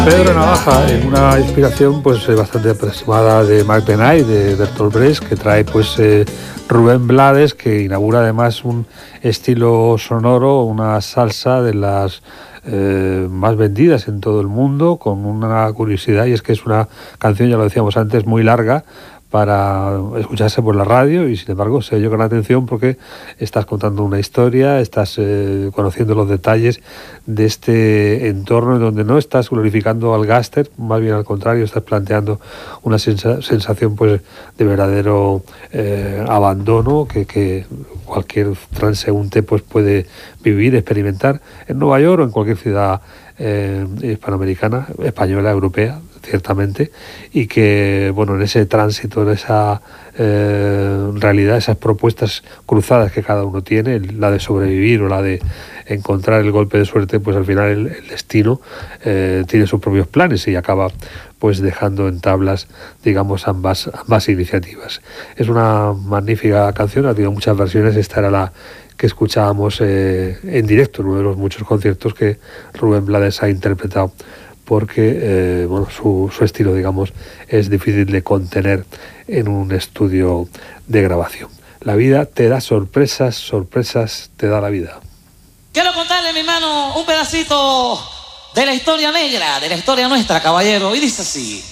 Pedro Navaja, en una inspiración pues bastante aproximada de Marc Benay, de Bertolt Brecht, que trae pues Rubén Blades, que inaugura además un estilo sonoro, una salsa de las más vendidas en todo el mundo, con una curiosidad, y es que es una canción, ya lo decíamos antes, muy larga para escucharse por la radio, y sin embargo se oye con atención porque estás contando una historia, estás conociendo los detalles de este entorno en donde no estás glorificando al gángster, más bien al contrario, estás planteando una sensación pues de verdadero abandono que cualquier transeúnte pues puede vivir, experimentar en Nueva York o en cualquier ciudad hispanoamericana, española, europea, ciertamente, y que, bueno, en ese tránsito, en esa realidad, esas propuestas cruzadas que cada uno tiene, la de sobrevivir o la de encontrar el golpe de suerte, pues al final el destino tiene sus propios planes y acaba pues dejando en tablas, digamos, ambas iniciativas. Es una magnífica canción, ha tenido muchas versiones, esta era la que escuchábamos en directo en uno de los muchos conciertos que Rubén Blades ha interpretado, porque bueno, su estilo, digamos, es difícil de contener en un estudio de grabación. La vida te da sorpresas, sorpresas te da la vida. Quiero contarle, mi hermano, un pedacito de la historia negra, de la historia nuestra, caballero, y dice así.